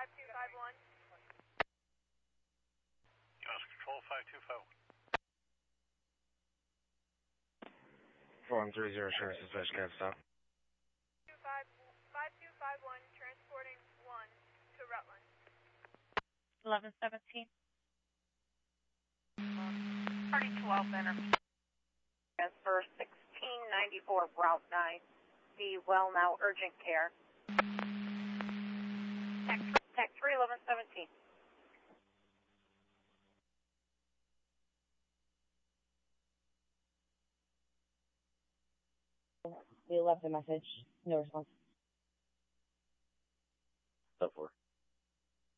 5251. US Control 5251. 4130, Sherman Dispatch, can't stop. 5251, transporting 1 to Rutland. 1117. 3012 enter. Transfer 1694 Route 9. Be well now, urgent care. Tech 3 1117. We left a message. No response. Step 4.